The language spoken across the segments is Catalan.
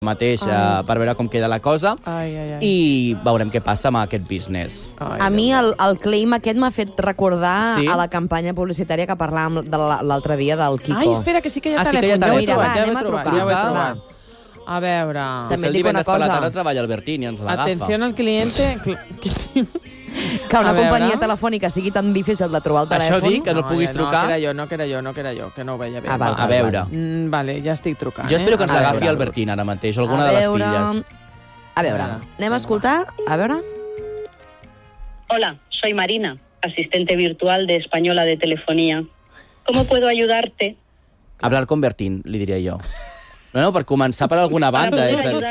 mateix per veure com queda la cosa i veurem què passa amb aquest business. A mi el claim aquest m'ha fet recordar a la campanya publicitària que parlàvem l'altre dia del Kiko. Ai, espera, que sí que hi ha telèfon. Anem a trucar. A veure... També el divendres per la tarda treballa el Bertín i ens l'agafa. Atenció al cliente... Que una companyia telefònica sigui tan difícil de trobar el telèfon. Això dic, que no puguis trucar. No que era jo, que no ho veia bé. A veure. Vale, ja estic trucant. Jo espero que ens l'agafi el Bertín ara mateix, o alguna de les filles. A veure, anem a escoltar, a veure. Hola, soy Marina, asistente virtual de Española de Telefonía. ¿Cómo puedo ayudarte? Hablar con Bertín, li diria jo. No, per començar per alguna banda.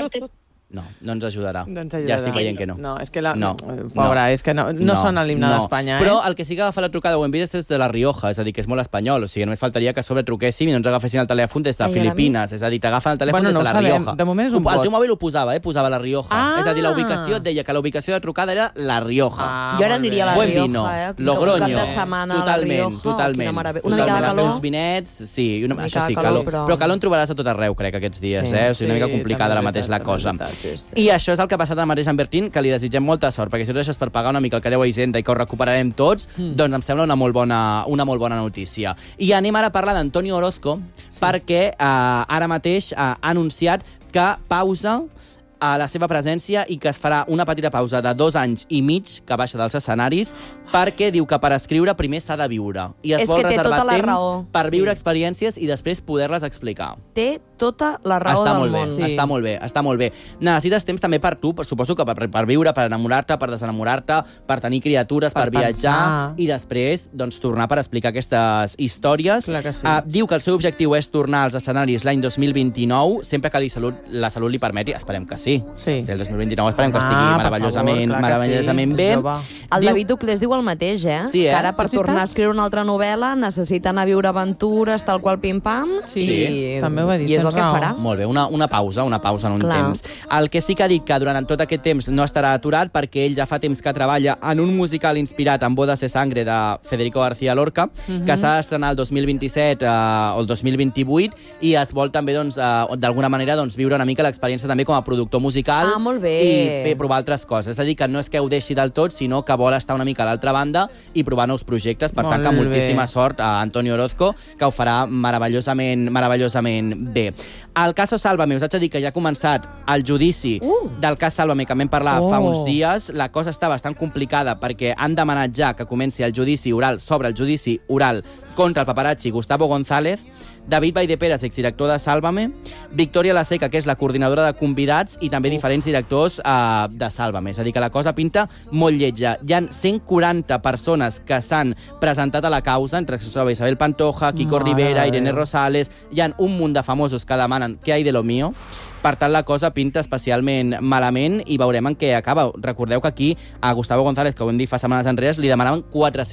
No ens ajudarà. Ja estic veient que no. No, és que pobra, és que no sona l'himne d'Espanya. Però el que sí que agafa la trucada, ho hem vist, és de la Rioja, és a dir, que és molt espanyol. O sigui, només faltaria que sobre truquéssim i no ens agafessin el telèfon des de Filipines. És a dir, t'agafen el telèfon des de la Rioja. De moment és un bot. El teu mòbil ho posava, posava la Rioja. És a dir, la ubicació et deia que la ubicació de trucada era la Rioja. Jo ara aniria a la Rioja, Logroño. Un cap de setmana a la Rioja. Totalment. Una mica de calor. Uns vinets, sí, això sí, calor. Però calor en trobaràs a tot arreu, crec, aquests dies. O sigui, una mica complicada ara mateix la cosa. I això és el que ha passat ara mateix amb Bertín, que li desitgem molta sort, perquè si tot això és per pagar una mica el que deu a Hisenda i que ho recuperarem tots, doncs em sembla una molt bona notícia. I anem ara a parlar d'Antonio Orozco, perquè ara mateix ha anunciat que pausa a la seva presència i que es farà una petita pausa de 2 anys i mig que baixa dels escenaris, perquè diu que per escriure primer s'ha de viure. I es vol reservar temps per viure experiències i després poder-les explicar. Té tota la raó del món. Està molt bé, està molt bé. Necessites temps també per tu, suposo que per viure, per enamorar-te, per desenamorar-te, per tenir criatures, per viatjar, i després tornar per explicar aquestes històries. Diu que el seu objectiu és tornar als escenaris l'any 2029, sempre que la salut li permeti, esperem que sí. El 2029 esperem que estigui meravellosament bé. El David Uclés diu el mateix, que ara per tornar a escriure una altra novel·la necessita anar a viure aventures, tal qual pim-pam, i és el que farà. Molt bé, una pausa en un temps. El que sí que ha dit que durant tot aquest temps no estarà aturat, perquè ell ja fa temps que treballa en un musical inspirat en Bodas de Sangre de Federico García Lorca, que s'ha d'estrenar el 2027 o el 2028, i es vol també, d'alguna manera, viure una mica l'experiència també com a productor musical i fer provar altres coses. És a dir, que no és que ho deixi del tot, sinó que vol estar una mica a l'altra banda i provar nous projectes. Per tant, que moltíssima sort a Antonio Orozco, que ho farà meravellosament bé. El cas Sálvame, us haig de dir que ja ha començat el judici del cas Sálvame, que vam parlar fa uns dies. La cosa està bastant complicada perquè han demanat ja que comenci el judici oral sobre el judici oral contra el paparazzi Gustavo González, David Valldeperas, exdirector de Sálvame, Victoria La Seca, que és la coordinadora de convidats, i també diferents directors de Sálvame. És a dir, que la cosa pinta molt lletja. Hi ha 140 persones que s'han presentat a la causa, entre els que es troba Isabel Pantoja, Kiko Rivera, Irene Rosales. Hi ha un munt de famosos que demanen què hay de lo mío. Per tant, la cosa pinta especialment malament i veurem en què acaba. Recordeu que aquí a Gustavo González, que ho hem dit fa setmanes enrere, li demanaven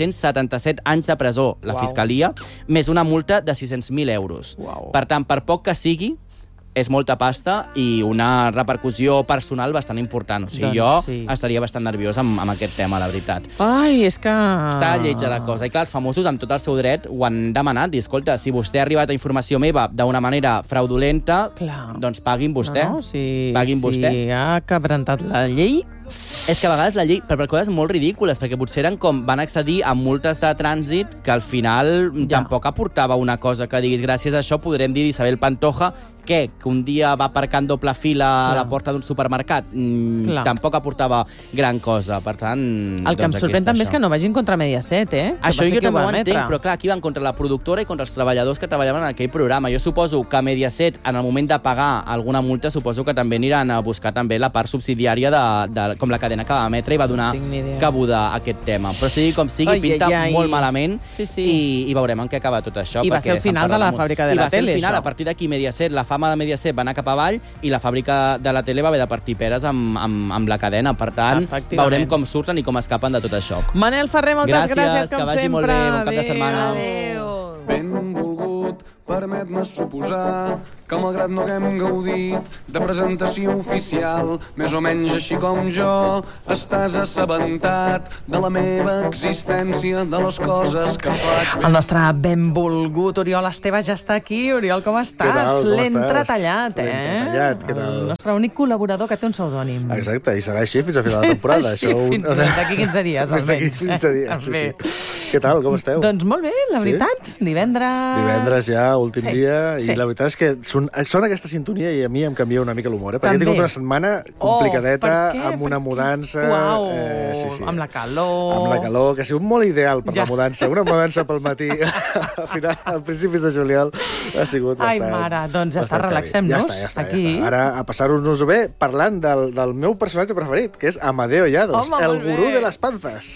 477 anys de presó, la Fiscalia, més una multa de 600.000 euros. Per tant, per poc que sigui, és molta pasta i una repercussió personal bastant important. O sigui, jo estaria bastant nerviós amb aquest tema, la veritat. Ai, és que... Està lletja la cosa. I clar, els famosos, amb tot el seu dret, ho han demanat. I escolta, si vostè ha arribat a informació meva d'una manera fraudulenta, doncs paguin vostè. Paguin vostè. Si ha cabrentat la llei... És que a vegades la llei, per coses molt ridícules, perquè potser eren com van accedir a multes de trànsit que al final tampoc aportava una cosa que diguis gràcies a això podrem dir d'Isabel Pantoja que un dia va aparcar en doble fila a la porta d'un supermercat. Tampoc aportava gran cosa. Per tant, el que em sorprèn també és que no vagin contra Mediaset, Això jo també ho entenc, però clar, aquí van contra la productora i contra els treballadors que treballaven en aquell programa. Jo suposo que Mediaset, en el moment de pagar alguna multa, suposo que també aniran a buscar també la part subsidiària com la cadena que va emetre i va donar cabuda a aquest tema. Però sigui com sigui, pinta molt malament i veurem en què acaba tot això. I va ser el final de la fàbrica de la tele, això. A partir d'aquí Mediaset, la fama de Mediaset va anar cap avall i la fàbrica de la tele va haver de partir peres amb la cadena. Per tant, veurem com surten i com escapen de tot això. Manel Ferrer, moltes gràcies, com sempre. Que vagi molt bé, bon cap de setmana. Adéu. Benvolgut, permet-me suposar que malgrat no haguem gaudit de presentació oficial, més o menys així com jo, estàs assabentat de la meva existència, de les coses que faig. El nostre benvolgut Oriol Esteve ja està aquí. Oriol, com estàs? L'he entretallat, eh? L'he entretallat, què tal? El nostre únic col·laborador que té un pseudònim. Exacte, i serà així fins a final de temporada. Fins d'aquí 15 dies, almenys. D'aquí 15 dies, sí. Què tal, com esteu? Doncs molt bé, la veritat. Divendres... Divendres ja, últim dia, i la veritat és que sona aquesta sintonia i a mi em canvia una mica l'humor, perquè he tingut una setmana complicadeta, amb una mudança... Uau, amb la calor... Amb la calor, que ha sigut molt ideal per la mudança. Una mudança pel matí, al principis de juliol, ha sigut bastant... Ai, mare, doncs ja està, relaxem-nos. Ja està. Ara, a passar-nos-ho bé, parlant del meu personatge preferit, que és Amadeo Llados, el gurú de les panzas.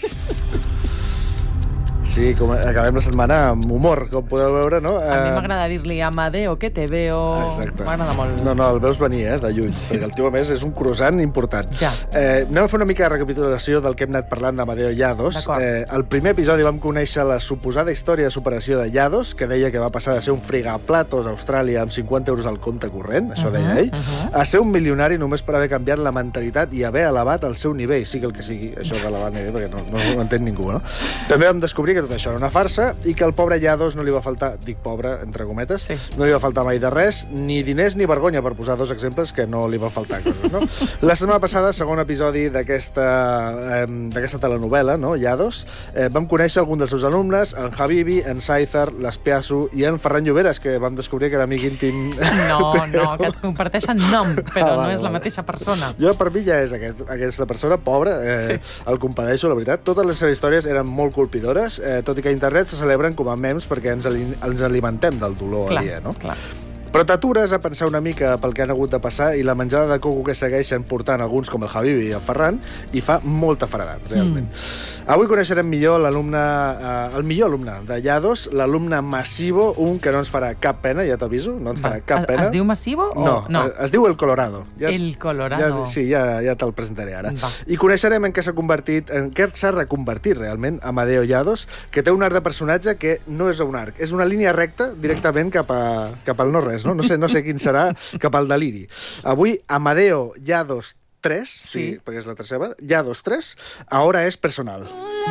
Sí, acabem la setmana amb humor, com podeu veure, no? A mi m'agrada dir-li Amadeo, que te veo... Exacte. M'agrada molt. No, el veus venir, de lluny, perquè el tio, a més, és un croissant important. Ja. Anem a fer una mica de recapitulació del que hem anat parlant d'Amadeo Llados. Al primer episodi vam conèixer la suposada història de superació de Llados, que deia que va passar de ser un fregaplatos a Austràlia amb 50 euros al compte corrent, això deia ell, a ser un milionari només per haver canviat la mentalitat i haver elevat el seu nivell, sigui el que sigui, això d'elevar nivell, perquè no ho entén ningú, no? També vam descobrir que tot això era una farsa i que al pobre Llados no li va faltar, dic pobre, entre cometes, no li va faltar mai de res, ni diners ni vergonya, per posar dos exemples que no li va faltar coses, no? La setmana passada, segon episodi d'aquesta telenovel·la, no? Llados, vam conèixer algun dels seus alumnes, en Habibi, en Saizar, l'Espiasso i en Ferran Lloberes, que vam descobrir que era amic íntim... No, que et comparteixen nom, però no és la mateixa persona. Jo, per mi, ja és aquesta persona, pobra, el compadeixo, la veritat. Totes les seves històries eren molt colpidores, tot i que a internet se celebren com a memes perquè ens alimentem del dolor aliè, no? Clar. Però t'atures a pensar una mica pel que han hagut de passar i la menjada de coco que segueixen portant alguns com el Habibi i el Ferran i fa molta feredat, realment. Avui coneixerem millor el millor alumne de Llados, l'alumne Massivo, un que no ens farà cap pena, ja t'aviso, no ens farà cap pena. Es diu Massivo o no? Es diu El Colorado. El Colorado. Ja te'l presentaré ara. I coneixerem en què s'ha reconvertit realment Amadeo Llados, que té un arc de personatge que no és un arc, és una línia recta directament cap al no-res. No sé quin serà cap al deliri. Avui, Amadeo Llados 3, sí, perquè és la tercera, Llados 3, ahora es personal.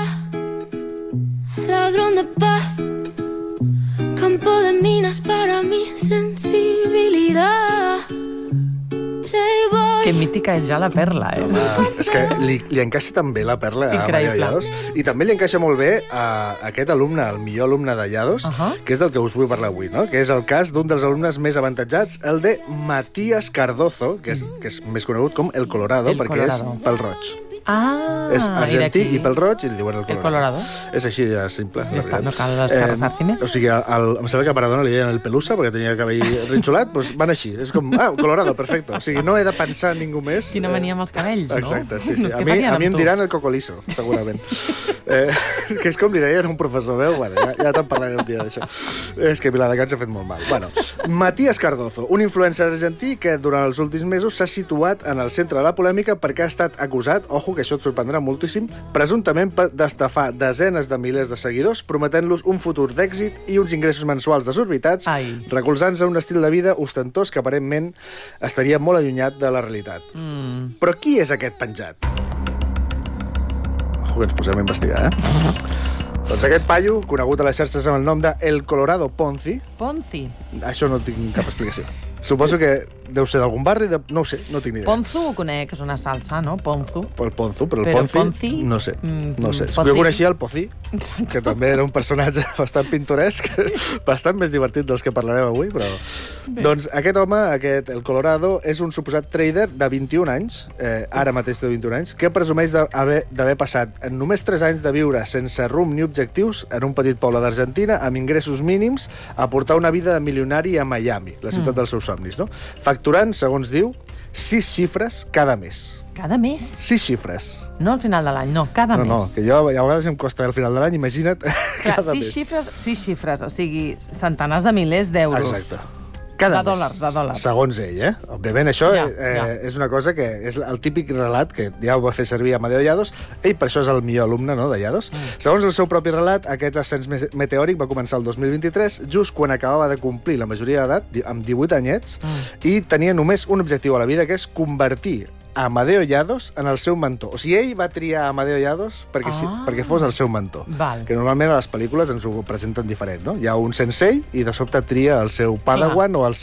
Ladrón de paz, campo de minas para mi sensibilidad. Que mítica és ja la Perla, eh? És que li encaixa també la Perla a Amadeo Llados. I també li encaixa molt bé a aquest alumne, el millor alumne de Llados, que és del que us vull parlar avui, no? Que és el cas d'un dels alumnes més avantatjats, el de Matías Cardozo, que és més conegut com El Colorado, perquè és pel roig. És argentí i pel roig i li diuen El Colorado. És així de simple. Ja està, no cal escarrassar-s'hi més. O sigui, em sembla que a Maradona li deien el Pelusa perquè tenia cabell rinxolat, doncs van així. És com, Colorado, perfecte. O sigui, no he de pensar ningú més. Quina mania amb els cabells, no? Exacte, sí. A mi em diran el Cocolizo, segurament. Que és com li deien un professor meu. Bueno, ja te'n parlaré un dia d'això. És que Viladecans ha fet molt mal. Bueno, Matías Cardozo, un influencer argentí que durant els últims mesos s'ha situat en el centre de la polèmica perquè ha estat acusat, ojo, que això et sorprendrà moltíssim, presumptament d'estafar desenes de milers de seguidors, prometent-los un futur d'èxit i uns ingressos mensuals desorbitats, recolzant-se en un estil de vida ostentós que aparentment estaria molt allunyat de la realitat. Però qui és aquest penjat? Ojo, que ens posem a investigar, Doncs aquest paio, conegut a les xarxes amb el nom de El Colorado Ponzi... Ponzi? Això no tinc cap explicació. Suposo que deu ser d'algun barri, no ho sé, no tinc ni idea. Ponzu ho conec, és una salsa, no? Ponzu. El Ponzu, però el Ponzi, no sé. Jo coneixia el Pocí, que també era un personatge bastant pintoresc, bastant més divertit dels que parlarem avui, però... Doncs aquest home, El Colorado, és un suposat trader de 21 anys, ara mateix de 21 anys, que presumeix d'haver passat en només 3 anys de viure sense rumb ni objectius en un petit poble d'Argentina, amb ingressos mínims, a portar una vida de milionari a Miami, la ciutat dels seus somnis, no? Facturant, segons diu, 6 xifres cada mes. Cada mes? 6 xifres. No al final de l'any, no, cada mes. No, que jo a vegades em costa al final de l'any, imagina't, cada mes. 6 xifres, o sigui, centenars de milers d'euros. Exacte. Cada mes. De dòlars. Segons ell, Òbviament, això és una cosa que és el típic relat que ja ho va fer servir Amadeo Llados. Ell, per això, és el millor alumne, no?, de Llados. Segons el seu propi relat, aquest ascens meteòric va començar el 2023, just quan acabava de complir la majoria d'edat, amb 18 anyets, i tenia només un objectiu a la vida, que és convertir Amadeo Llados en el seu mentor. O sigui, ell va triar Amadeo Llados perquè fos el seu mentor. Que normalment a les pel·lícules ens ho presenten diferent, no? Hi ha un sensei i de sobte tria el seu padawan o el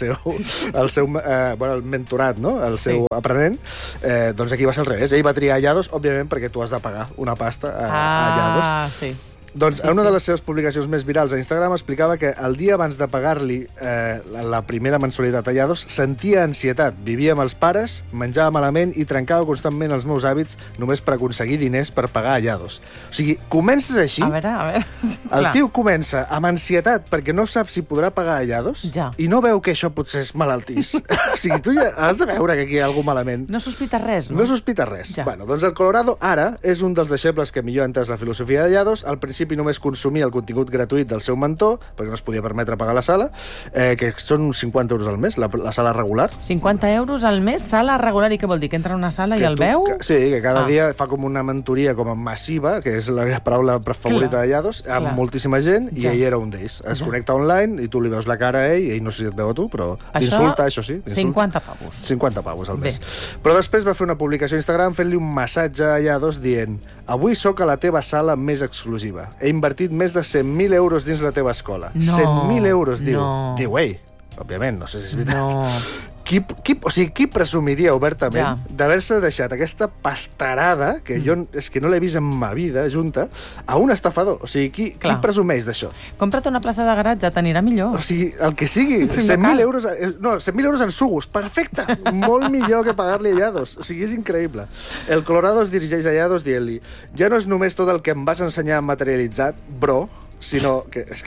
el mentorat, no?, el seu aprenent. Doncs aquí va ser al revés. Ell va triar Llados, òbviament, perquè tu has de pagar una pasta a Llados. Sí. Doncs en una de les seves publicacions més virals a Instagram explicava que el dia abans de pagar-li la primera mensualitat a Llados sentia ansietat, vivia amb els pares, menjava malament i trencava constantment els meus hàbits només per aconseguir diners per pagar a Llados. O sigui, comences així, a veure. El tio comença amb ansietat perquè no sap si podrà pagar a Llados i no veu que això potser és malaltís. O sigui, tu ja has de veure que aquí hi ha alguna malament. No sospita res, no? No sospita res. Bueno, doncs el Colorado ara és un dels deixebles que millor ha entès la filosofia de Llados. Al principi només consumia el contingut gratuït del seu mentor, perquè no es podia permetre pagar la sala, que són uns 50 euros al mes, la sala regular. 50 euros al mes, sala regular, i què vol dir? Que entra a una sala i el veu? Sí, que cada dia fa com una mentoria com massiva, que és la paraula favorita de Llados, amb moltíssima gent, i ell era un d'ells. Es connecta online i tu li veus la cara a ell, i ell no sé si et veu a tu, però insulta, això sí. 50 pavos. 50 pavos al mes. Però després va fer una publicació a Instagram fent-li un massatge a Llados dient: avui sóc a la teva sala més exclusiva. He invertit més de 100.000 euros dins la teva escola. 100.000 euros, diu. Diu, òbviament, no sé si és veritat. Qui presumiria obertament d'haver-se deixat aquesta pastarada, que jo és que no l'he vist en ma vida, junta, a un estafador? O sigui, qui presumeix d'això? Compra't una plaça de garatge, t'anirà millor. O sigui, el que sigui. 100.000 euros... No, 100.000 euros en sugos. Perfecte! Molt millor que pagar-li a Llados. O sigui, és increïble. El Colorado es dirigeix a Llados dient-li: ja no és només tot el que em vas ensenyar materialitzat, bro, sinó que... És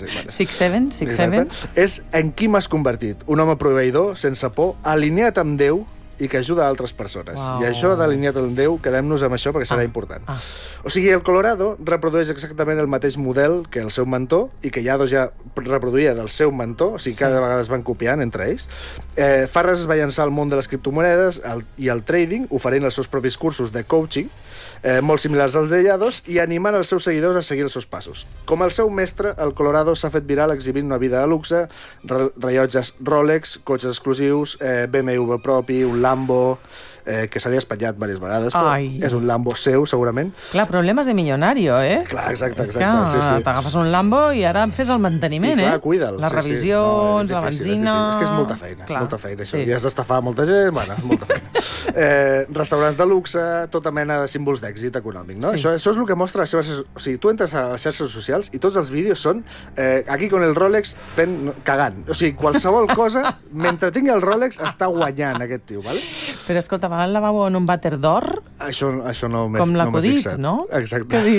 6'7", és en qui m'has convertit. Un home proveïdor, sense por, alineat amb Déu i que ajuda a altres persones. I això d'alineat amb Déu, quedem-nos amb això perquè serà important. O sigui, el Colorado reprodueix exactament el mateix model que el seu mentor i que Llados ja reproduïa del seu mentor, o sigui, cada vegada es van copiant entre ells. Farras es va llançar al món de les criptomonedes i el trading, oferint els seus propis cursos de coaching, molt similars als de Llados, i animant els seus seguidors a seguir els seus passos. Com el seu mestre, el Colorado s'ha fet viral exhibint una vida de luxe, rellotges Rolex, cotxes exclusius, BMW propi, un Lambo, que se li ha espatllat diverses vegades, però és un Lambo seu, segurament. Clar, problemes de milionario, Clar, exacte. És que t'agafes un Lambo i ara em fes el manteniment, I clar, cuida'l. Les revisions, la benzina... És que és molta feina, això. I has d'estafar molta gent, molta feina. Restaurants de luxe, tota mena de símbols d'èxit econòmic, no? Això és el que mostra les seves... O sigui, tu entres a les xarxes socials i tots els vídeos són aquí con el Rolex cagant. O sigui, qualsevol cosa, mentre tingui el Rolex, està guanyant aquest tio, vale? Però escolta, va al lavabo en un vàter d'or? Això no m'he fixat. Com l'acudit, no? Exacte. Que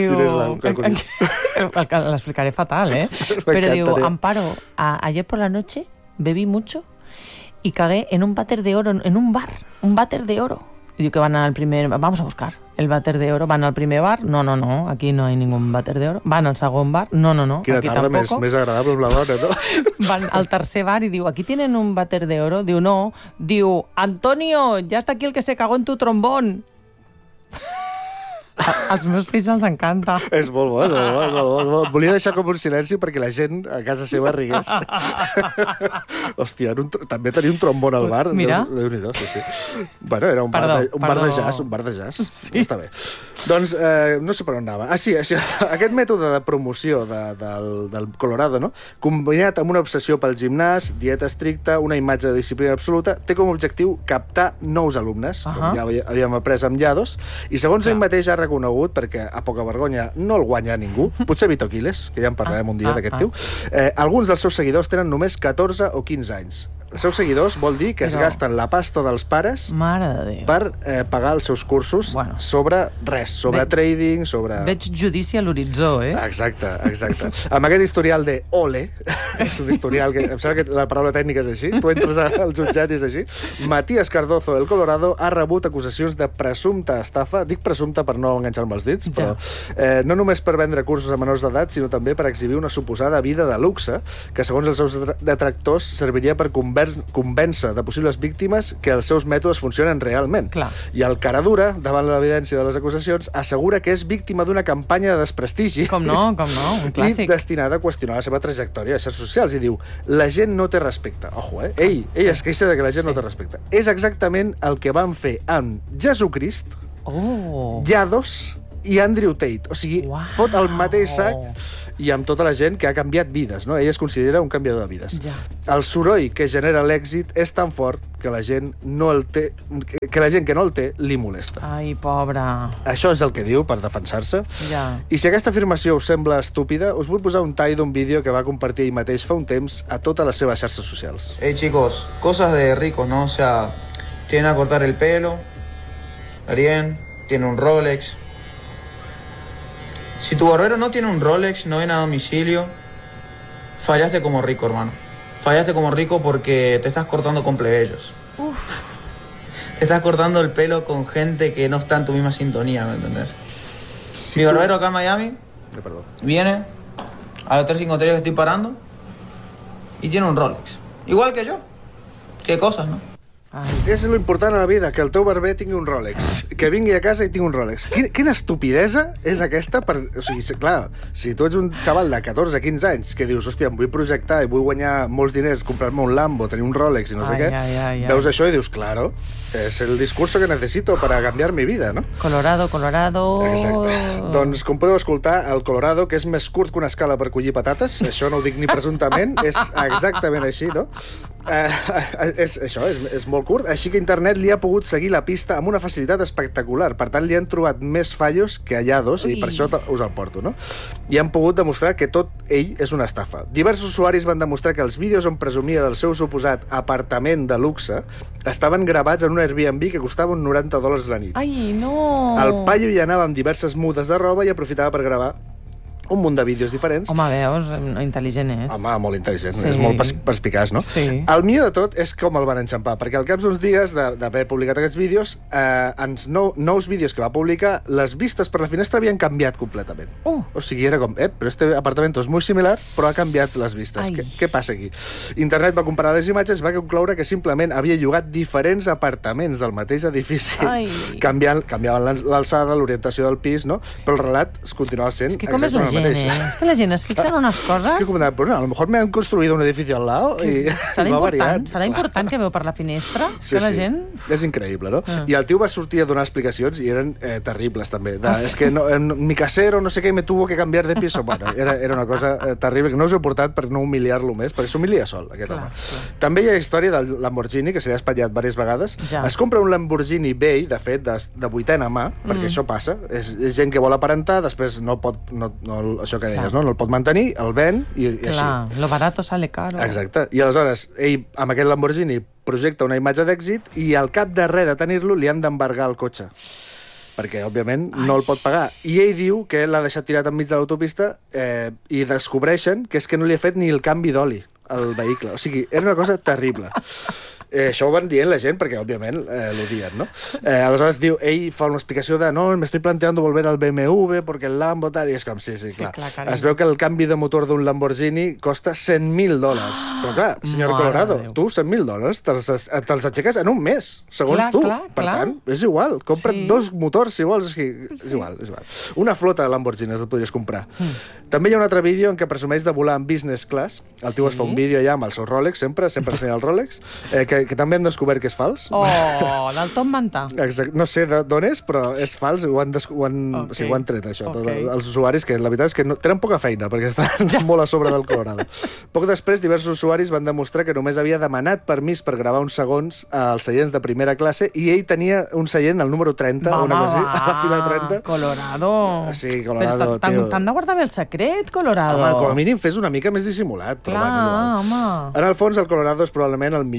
diu... L'explicaré fatal, Pero digo, Amparo, ayer por la noche bebí mucho y cagué en un váter de oro, en un bar, un váter de oro. Y digo que van al primer... Vamos a buscar el váter de oro. ¿Van al primer bar? No, aquí no hay ningún váter de oro. ¿Van al segon bar? No, Quina aquí tarda tampoco. més agradable amb la dona, no? Van al tercer bar y digo, ¿aquí tienen un váter de oro? Diu, no. Diu, Antonio, ya está aquí el que se cagó en tu trombón. Als meus fills els encanta. És molt bo, és molt bo. Volia deixar com un silenci perquè la gent a casa seva rigués. Hòstia, també tenia un trombón al bar. Mira. Déu-n'hi-do, sí. Bueno, era un bar de jazz. Sí. Està bé. Doncs, no sé per on anava. Sí, aquest mètode de promoció del Colorado, no? Combinat amb una obsessió pel gimnàs, dieta estricta, una imatge de disciplina absoluta, té com a objectiu captar nous alumnes, com ja havíem après amb Llados, i segons ell mateix ha reconegut, perquè a poca vergonya no el guanya ningú, potser Vito Quiles, que ja en parlarem un dia d'aquest tio, alguns dels seus seguidors tenen només 14 o 15 anys. Els seus seguidors vol dir que es gasten la pasta dels pares per pagar els seus cursos sobre res, sobre trading, sobre... Veig judici a l'horitzó, Exacte. Amb aquest historial de ole, és un historial que... Em sembla que la paraula tècnica és així, tu entres al jutjat i és així. Matías Cardozo, del Colorado, ha rebut acusacions de presumpta estafa, dic presumpta per no enganxar-me els dits, però no només per vendre cursos a menors d'edat, sinó també per exhibir una suposada vida de luxe, que segons els seus detractors serviria per convèncer convèncer de possibles víctimes que els seus mètodes funcionen realment. Clar. I el cara dura, davant l'evidència de les acusacions, assegura que és víctima d'una campanya de desprestigi. Com no, un clàssic. I destinada a qüestionar la seva trajectòria a xarxes socials. I diu, la gent no té respecte. Ojo, Ell es queixa de que la gent no té respecte. És exactament el que van fer amb Jesucrist, Yados i Andrew Tate. O sigui, fot el mateix sac i amb tota la gent que ha canviat vides, no? Ell es considera un canviador de vides. Ja. El soroll que genera l'èxit és tan fort que la gent no el té, que la gent que no el té li molesta. Ai, pobre. Això és el que diu per defensar-se. Ja. I si aquesta afirmació us sembla estúpida, us vull posar un tall d'un vídeo que va compartir ell mateix fa un temps a totes les seves xarxes socials. Hey chicos, cosas de ricos, ¿no? O sea, tienen a cortar el pelo, bien, tiene un Rolex. Si tu barbero no tiene un Rolex, no viene a domicilio, fallaste como rico, hermano. Fallaste como rico porque te estás cortando con plebeyos. Te estás cortando el pelo con gente que no está en tu misma sintonía, ¿me entendés? Mi barbero acá en Miami viene a los 3 hoteles que estoy parando y tiene un Rolex. Igual que yo. Qué cosas, ¿no? És lo important a la vida, que el teu barber tingui un Rolex, que vingui a casa i tingui un Rolex. Quina estupidesa és aquesta? O sigui, clar, si tu ets un xaval de 14-15 anys que dius, hòstia, em vull projectar i vull guanyar molts diners, comprar-me un Lambo, tenir un Rolex i no sé què, veus això i dius, claro, és el discurso que necesito para cambiar mi vida, no? Colorado. Exacte. Doncs, com podeu escoltar, el Colorado, que és més curt que una escala per collir patates, això no ho dic ni presumptament, és exactament així, no? És molt curt, així que internet li ha pogut seguir la pista amb una facilitat espectacular. Per tant, li han trobat més fallos que a Yados, i per això us el porto, no? I han pogut demostrar que tot ell és una estafa. Diversos usuaris van demostrar que els vídeos on presumia del seu suposat apartament de luxe estaven gravats en un Airbnb que costava uns $90 la nit. Ai, no! El paio hi anava amb diverses mudes de roba i aprofitava per gravar un munt de vídeos diferents. Home, veus, intel·ligent ets. Home, molt intel·ligent, és molt perspicaç, no? Sí. El millor de tot és com el van enxampar, perquè al cap d'uns dies d'haver publicat aquests vídeos, nous vídeos que va publicar, les vistes per la finestra havien canviat completament. O sigui, era com, però este apartamento és molt similar, però ha canviat les vistes. Què passa aquí? Internet va comparar les imatges i va concloure que simplement havia llogat diferents apartaments del mateix edifici, canviaven l'alçada, l'orientació del pis, no? Però el relat es continuava sent exactament el mateix. Es que la gent es fixa en unes coses... Es que como, bueno, a lo mejor me han construido un edificio al lado y serà important que veu per la finestra, que la gent... És increïble, no? I el tio va sortir a donar explicacions i eren terribles, també. És que mi casero, no sé què, me tuvo que canviar de piso. Bueno, era una cosa terrible, que no us he portat per no humiliar-lo més, perquè s'humilia sol, aquest home. També hi ha història del Lamborghini, que se li ha espatllat diverses vegades. Es compra un Lamborghini vell, de fet, de vuitena mà, perquè això passa. És gent que vol aparentar, després no pot... això que deies, no? No el pot mantenir, el ven i així. Clar, lo barato sale caro. Exacte. I aleshores, ell, amb aquest Lamborghini, projecta una imatge d'èxit i al cap de res de tenir-lo li han d'embargar el cotxe. Perquè, òbviament, no el pot pagar. I ell diu que l'ha deixat tirat enmig de l'autopista i descobreixen que és que no li ha fet ni el canvi d'oli al vehicle. O sigui, era una cosa terrible. Això ho van dient la gent perquè, òbviament, l'odien, no? Aleshores, diu, ell fa una explicació de no, me estoy planteando volver al BMW porque el Lambo tal, i és com, sí, clar. Es veu que el canvi de motor d'un Lamborghini costa $100.000. Però clar, senyor Colorado, tu $100.000 te'ls aixeques en un mes, segons tu. Per tant, és igual, compra't 2 motors si vols, és igual. Una flota de Lamborghinis et podries comprar. També hi ha un altre vídeo en què presumeix de volar en business class. El tio es fa un vídeo allà amb el seu Rolex, sempre ensenya el Rolex, que també hem descobert que és fals. Del Tom Mantà. Exacte. No sé d'on és, però és fals. Ho han tret, això. Els usuaris, que la veritat és que tenen poca feina, perquè estan molt a sobre del Colorado. Poc després, diversos usuaris van demostrar que només havia demanat permís per gravar uns segons als seients de primera classe i ell tenia un seient, el número 30, a la fila 30. Colorado. Sí, Colorado, tio. T'han de guardar bé el secret, Colorado. Home, com a mínim fes una mica més dissimulat. Clar, home. En el fons, el Colorado és probablement el millor alumne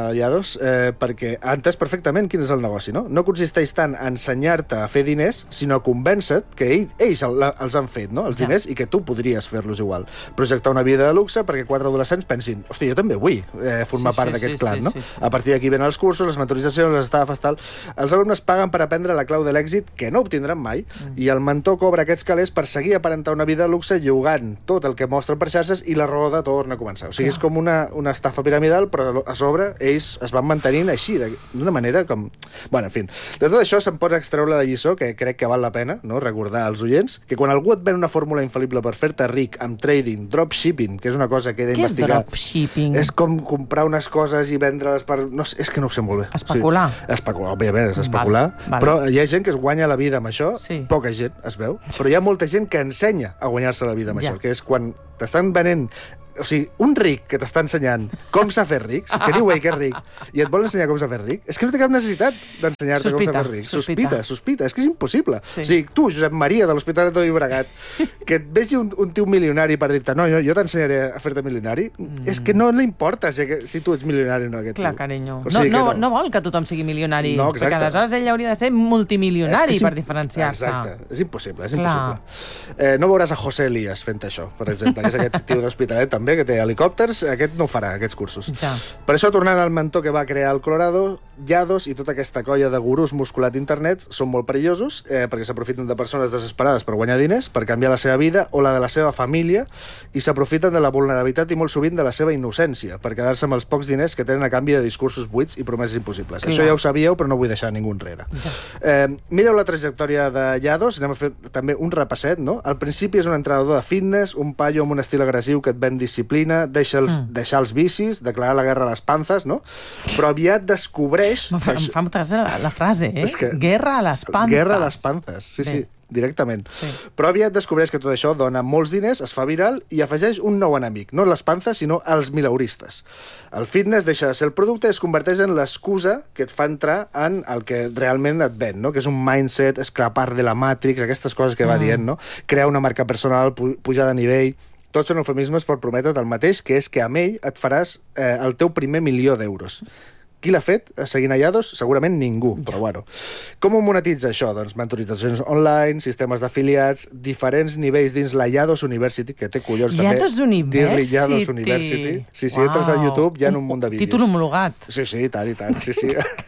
Llados, perquè ha entès perfectament quin és el negoci, no? No consisteix tant a ensenyar-te a fer diners, sinó a convèncer que ells els han fet, no? Els diners, i que tu podries fer-los igual. Projectar una vida de luxe perquè 4 adolescents pensin, hòstia, jo també vull formar part d'aquest clan, no? A partir d'aquí venen els cursos, les mentoritzacions, les estafes, tal. Els alumnes paguen per aprendre la clau de l'èxit, que no obtindran mai, i el mentor cobra aquests calés per seguir aparentar una vida de luxe llogant tot el que mostren per xarxes i la roda torna a començar. O sigui, és com una estafa piramidal, però a sobre ells es van mantenint així, d'una manera com... Bueno, en fi, de tot això se'n pot extreure la lliçó, que crec que val la pena, no?, recordar als oients, que quan algú et ven una fórmula infal·lible per fer-te ric amb trading, dropshipping, que és una cosa que he d'investigar... Què és dropshipping? És com comprar unes coses i vendre-les per... No sé, és que no ho sé molt bé. Especular? Sí. Especular, òbviament, és especular. Val. Però hi ha gent que es guanya la vida amb això, poca gent, es veu, però hi ha molta gent que ensenya a guanyar-se la vida amb això, que és quan t'estan venent... O sigui, un ric que t'està ensenyant com s'ha fet ric, que diu que és ric, i et vol ensenyar com s'ha fet ric, és que no té cap necessitat d'ensenyar-te com s'ha fet ric. Sospita, és que és impossible. Sí. O sigui, tu, Josep Maria, de l'Hospitalet de Llobregat, que et vegi un tio milionari per dir-te, no, jo t'ensenyaré a fer-te milionari, és que no li importa si tu ets milionari o no, aquest tio. Clar, carinyo. O sigui no vol que tothom sigui milionari, perquè aleshores ell hauria de ser multimilionari per diferenciar-se. Exacte, és impossible, és impossible. No veuràs a José Elías fent això, per exemple, que és aquest tio d'Hospitalet també, que té helicòpters, aquest no ho farà, aquests cursos. Ja. Per això, tornant al mentor que va crear el Colorado, Llados i tota aquesta colla de gurús musculat d'internet són molt perillosos, perquè s'aprofiten de persones desesperades per guanyar diners, per canviar la seva vida o la de la seva família, i s'aprofiten de la vulnerabilitat i molt sovint de la seva innocència, per quedar-se amb els pocs diners que tenen a canvi de discursos buits i promeses impossibles. Clar. Això ja ho sabíeu, però no vull deixar ningú enrere. Ja. Mireu la trajectòria de Llados, anem a fer també un repasset, no? Al principi és un entrenador de fitness, un paio amb un estil agressiu que et ven disciplina, deixar els vicis, declarar la guerra a les panzas, no? Però aviat descobreix... Em fa molta gràcia la frase, eh? Guerra a les panzas. Guerra a les panzas, sí, directament. Sí. Però aviat descobreix que tot això dona molts diners, es fa viral i afegeix un nou enemic, no les panzas, sinó els mileuristes. El fitness deixa de ser el producte i es converteix en l'excusa que et fa entrar en el que realment et ven, no? Que és un mindset, escapar de la Matrix, aquestes coses que va dient, no? Crear una marca personal, pujar de nivell... Tots són eufemismes per prometre't el mateix, que és que amb ell et faràs el teu primer 1.000.000 d'euros. Qui l'ha fet? Seguint a Llados? Segurament ningú, però bueno. Com ho monetitza això? Doncs mentoritzacions online, sistemes d'afiliats, diferents nivells dins la Llados University, que té collons també. Llados University? Llados University. Sí, entres a YouTube, hi ha un munt de vídeos. Títol homologat. Sí, i tant, sí.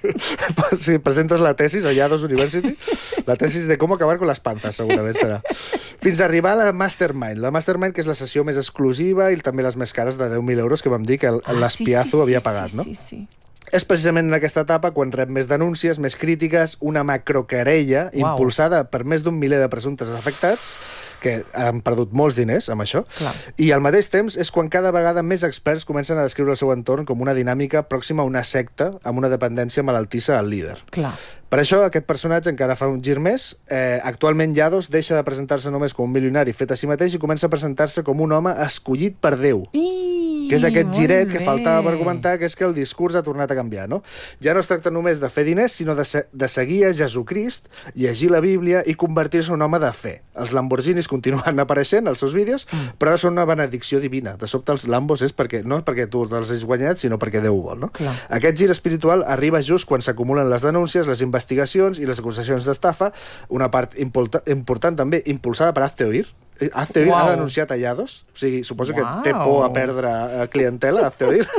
Si presentes la tesis a Llados University, la tesis de com acabar con les panzas, segurament serà. Fins a arribar a la Mastermind. La Mastermind, que és la sessió més exclusiva i també les més cares de 10.000 euros que vam dir que l'Espiazo havia pagat, no? Sí. És precisament en aquesta etapa quan rep més denúncies, més crítiques, una macroquerella impulsada per més d'un miler de presumptes afectats que han perdut molts diners amb això. Clar. I al mateix temps és quan cada vegada més experts comencen a descriure el seu entorn com una dinàmica pròxima a una secta amb una dependència malaltissa al líder. Clar. Per això aquest personatge encara fa un gir més. Actualment Llados deixa de presentar-se només com un milionari fet a si mateix i comença a presentar-se com un home escollit per Déu. Que és aquest giret que faltava per comentar, que és que el discurs ha tornat a canviar, no? Ja no es tracta només de fer diners, sinó de seguir a Jesucrist, llegir la Bíblia i convertir-se en un home de fe. Els Lamborghinis continuen apareixent als seus vídeos, però ara són una benedicció divina. De sobte els Lambos és no perquè tu els has guanyat, sinó perquè Déu ho vol, no? Clar. Aquest gir espiritual arriba just quan s'acumulen les denúncies, les investigacions i les acusacions d'estafa, una part important també impulsada per Hazte Oír. Hazte Oír ha denunciat a Llados, o sigui, suposo que té por a perdre clientela, Hazte Oír.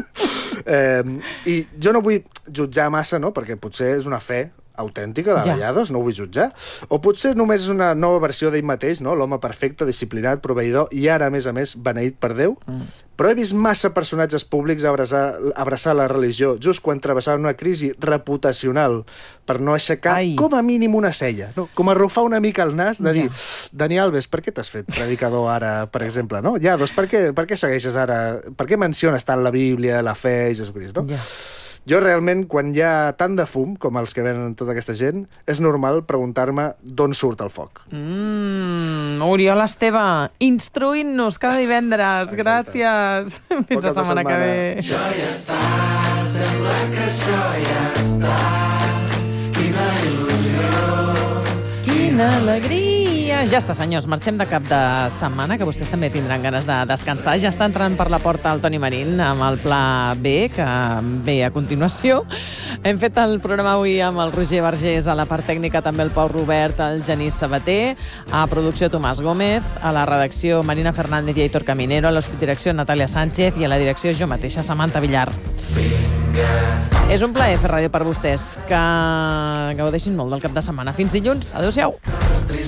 I jo no vull jutjar massa, no?, perquè potser és una fe autèntica, la de Llados, no ho vull jutjar. O potser només és una nova versió d'ell mateix, no?, l'home perfecte, disciplinat, proveïdor i ara, a més, beneït per Déu. Però he vist massa personatges públics abraçar la religió just quan travessaven una crisi reputacional per no aixecar com a mínim una cella, no? Com arrufar una mica el nas de dir, Dani Alves, per què t'has fet predicador ara, per exemple, no? Llados, per què segueixes ara? Per què menciones tant la Bíblia, la fe i Jesucrist, no? Jo realment, quan hi ha tant de fum com els que venen tota aquesta gent, és normal preguntar-me d'on surt el foc. Oriol Esteve, instruint-nos cada divendres. Exacte. Gràcies. Fins la setmana que ve. Això ja està, sembla que això ja està. Quina il·lusió, quina alegria. Ja està, senyors, marxem de cap de setmana, que vostès també tindran ganes de descansar. Ja està entrant per la porta el Toni Marín amb el pla B, que ve a continuació. Hem fet el programa avui amb el Roger Vergés, a la part tècnica també el Pau Robert, el Genís Sabater, a producció Tomàs Gómez, a la redacció Marina Fernández i Aitor Caminero, a l'hospitdirecció Natàlia Sánchez i a la direcció jo mateixa, Samantha Villar. És un plaer fer ràdio per vostès, que gaudeixin molt del cap de setmana. Fins dilluns. Adéu-siau.